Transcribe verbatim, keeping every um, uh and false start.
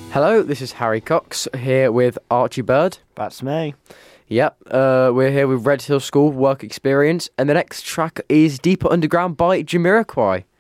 Hello, this is Harry Cox here with Archie Bird. That's me. Yep, uh, we're here with Red Hill School Work Experience, and the next track is Deeper Underground by Jamiroquai.